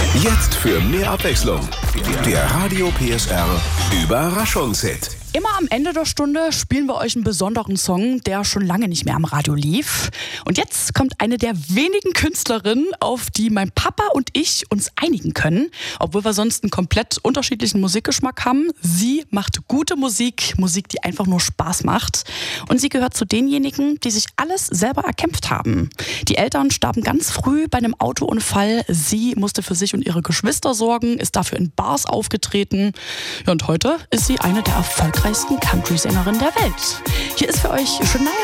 Jetzt für mehr Abwechslung. Der Radio PSR Überraschungshit. Immer am Ende der Stunde spielen wir euch einen besonderen Song, der schon lange nicht mehr am Radio lief. Und jetzt kommt eine der wenigen Künstlerinnen, auf die mein Papa und ich uns einigen können, obwohl wir sonst einen komplett unterschiedlichen Musikgeschmack haben. Sie macht gute Musik, die einfach nur Spaß macht. Und sie gehört zu denjenigen, die sich alles selber erkämpft haben. Die Eltern starben ganz früh bei einem Autounfall. Sie musste für sich und ihre Geschwister sorgen, ist dafür in Bars aufgetreten. Ja, und heute ist sie eine der erfolgreichsten Country-Sängerinnen der Welt. Hier ist für euch Shania